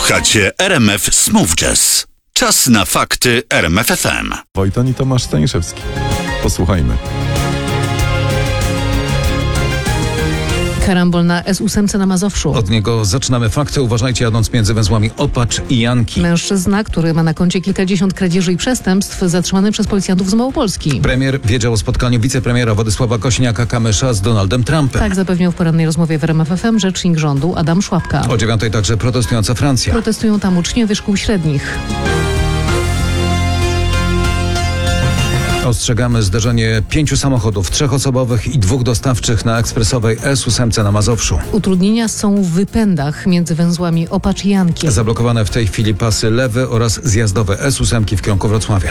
Słuchacie RMF Smooth Jazz. Czas na fakty RMF FM. Wojton i Tomasz Staniszewski. Posłuchajmy. Karambol na S8 na Mazowszu. Od niego zaczynamy fakty. Uważajcie, jadąc między węzłami Opacz i Janki. Mężczyzna, który ma na koncie kilkadziesiąt kradzieży i przestępstw, zatrzymany przez policjantów z Małopolski. Premier wiedział o spotkaniu wicepremiera Władysława Kosiniaka-Kamysza z Donaldem Trumpem. Tak zapewniał w porannej rozmowie w RMF FM rzecznik rządu Adam Szłapka. O 9:00 także protestująca Francja. Protestują tam uczniowie szkół średnich. Ostrzegamy zderzenie 5 samochodów, 3 osobowych i 2 dostawczych na ekspresowej S8 na Mazowszu. Utrudnienia są w wypędach między węzłami Opacz i Janki. Zablokowane w tej chwili pasy lewy oraz zjazdowe S8 w kierunku Wrocławia.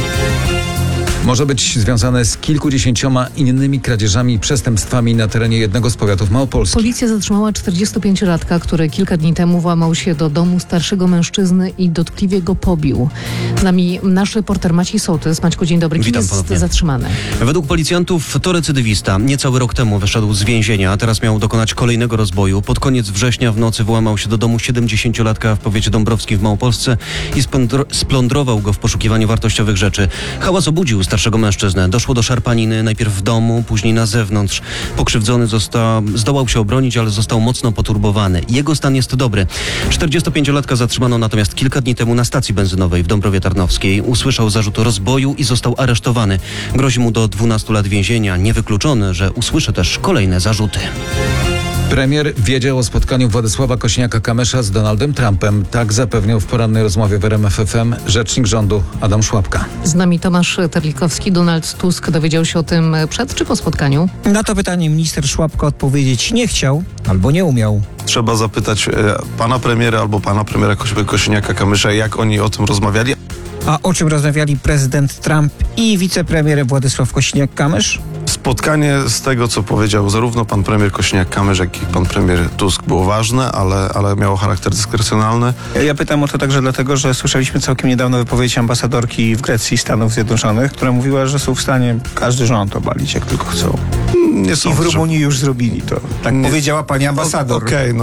Może być związane z kilkudziesięcioma innymi kradzieżami i przestępstwami na terenie jednego z powiatów małopolskich. Policja zatrzymała 45-latka, który kilka dni temu włamał się do domu starszego mężczyzny i dotkliwie go pobił. Z nami nasz reporter Maciej Sołtys. Maćku, dzień dobry. Kim Witam jest ponownie. zatrzymany? Według policjantów to recydywista. Niecały rok temu wyszedł z więzienia, a teraz miał dokonać kolejnego rozboju. Pod koniec września w nocy włamał się do domu 70-latka w powiecie dąbrowskim w Małopolsce i splądrował go w poszukiwaniu wartościowych rzeczy. Hałas obudził starszego mężczyznę. Doszło do szarpaniny, najpierw w domu, później na zewnątrz. Pokrzywdzony zdołał się obronić, ale został mocno poturbowany. Jego stan jest dobry. 45-latka zatrzymano natomiast kilka dni temu na stacji benzynowej w Dąbrowie Tarnowskiej. Usłyszał zarzut rozboju i został aresztowany. Grozi mu do 12 lat więzienia. Niewykluczone, że usłyszy też kolejne zarzuty. Premier wiedział o spotkaniu Władysława Kosiniaka-Kamysza z Donaldem Trumpem. Tak zapewniał w porannej rozmowie w RMF FM rzecznik rządu Adam Szłapka. Z nami Tomasz Terlikowski. Donald Tusk dowiedział się o tym przed czy po spotkaniu? Na to pytanie minister Szłapka odpowiedzieć nie chciał albo nie umiał. Trzeba zapytać pana premiera albo pana premiera Kosiniaka-Kamysza, jak oni o tym rozmawiali. A o czym rozmawiali prezydent Trump i wicepremier Władysław Kosiniak-Kamysz? Spotkanie z tego, co powiedział zarówno pan premier Kosiniak-Kamysz, jak i pan premier Tusk było ważne, ale miało charakter dyskrecjonalny. Ja pytam o to także dlatego, że słyszeliśmy całkiem niedawno wypowiedź ambasadorki w Grecji Stanów Zjednoczonych, która mówiła, że są w stanie każdy rząd obalić, jak tylko chcą. Nie I sądzę, w że... Rumunii już zrobili to. Tak Nie. powiedziała pani ambasador. Okej,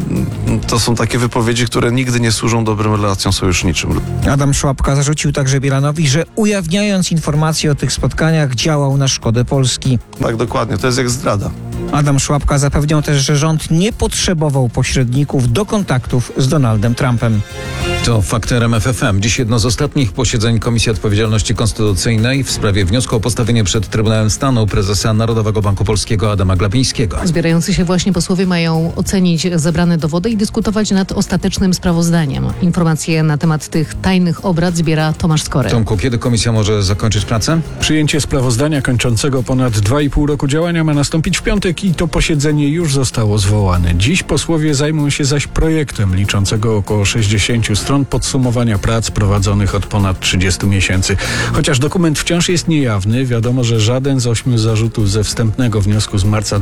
to są takie wypowiedzi, które nigdy nie służą dobrym relacjom sojuszniczym. Adam Szłapka zarzucił także Bielanowi, że ujawniając informacje o tych spotkaniach działał na szkodę Polski. Tak, dokładnie, to jest jak zdrada. Adam Szłapka zapewniał też, że rząd nie potrzebował pośredników do kontaktów z Donaldem Trumpem. To fakty RMF FM. Dziś jedno z ostatnich posiedzeń Komisji Odpowiedzialności Konstytucyjnej w sprawie wniosku o postawienie przed Trybunałem Stanu prezesa Narodowego Banku Polskiego Adama Glapińskiego. Zbierający się właśnie posłowie mają ocenić zebrane dowody i dyskutować nad ostatecznym sprawozdaniem. Informacje na temat tych tajnych obrad zbiera Tomasz Skory. Tomku, kiedy komisja może zakończyć pracę? Przyjęcie sprawozdania kończącego ponad 2,5 roku działania ma nastąpić w piątek i to posiedzenie już zostało zwołane. Dziś posłowie zajmą się zaś projektem liczącego około 60 stron podsumowania prac prowadzonych od ponad 30 miesięcy. Chociaż dokument wciąż jest niejawny, wiadomo, że żaden z 8 zarzutów ze wstępnego wniosku z marca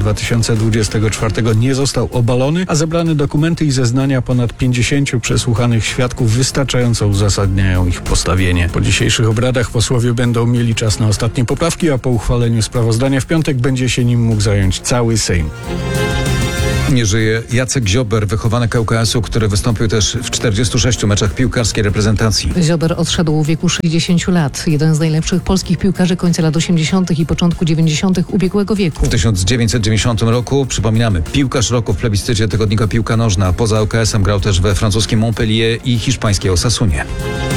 2024 nie został obalony, a zebrane dokumenty i zeznania ponad 50 przesłuchanych świadków wystarczająco uzasadniają ich postawienie. Po dzisiejszych obradach posłowie będą mieli czas na ostatnie poprawki, a po uchwaleniu sprawozdania w piątek będzie się nim mógł zająć cały Sejm. Nie żyje Jacek Ziober, wychowanek ŁKS-u, który wystąpił też w 46 meczach piłkarskiej reprezentacji. Ziober odszedł w wieku 60 lat. Jeden z najlepszych polskich piłkarzy końca lat 80. i początku 90. ubiegłego wieku. W 1990 roku, przypominamy, piłkarz roku w plebiscycie tygodnika Piłka Nożna. Poza ŁKS-em grał też we francuskim Montpellier i hiszpańskiej Osasunie.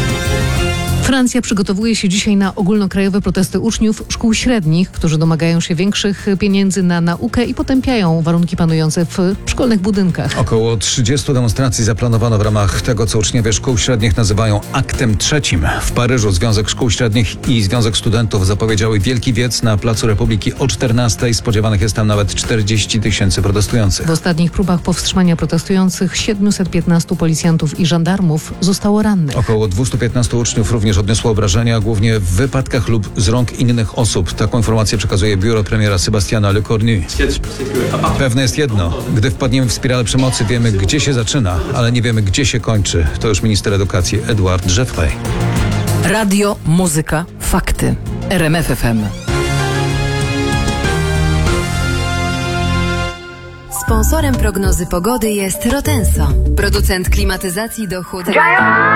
Francja przygotowuje się dzisiaj na ogólnokrajowe protesty uczniów szkół średnich, którzy domagają się większych pieniędzy na naukę i potępiają warunki panujące w szkolnych budynkach. Około 30 demonstracji zaplanowano w ramach tego, co uczniowie szkół średnich nazywają aktem trzecim. W Paryżu Związek Szkół Średnich i Związek Studentów zapowiedziały wielki wiec na Placu Republiki o 14:00. Spodziewanych jest tam nawet 40 000 protestujących. W ostatnich próbach powstrzymania protestujących 715 policjantów i żandarmów zostało rannych. Około 215 uczniów również odniosło obrażenia, głównie w wypadkach lub z rąk innych osób. Taką informację przekazuje biuro premiera Sebastiana Lecornu. Pewne jest jedno. Gdy wpadniemy w spiralę przemocy, wiemy, gdzie się zaczyna, ale nie wiemy, gdzie się kończy. To już minister edukacji Edouard Jeffrey. Radio, muzyka, fakty. RMF FM. Sponsorem prognozy pogody jest Rotenso, producent klimatyzacji do chłodzenia.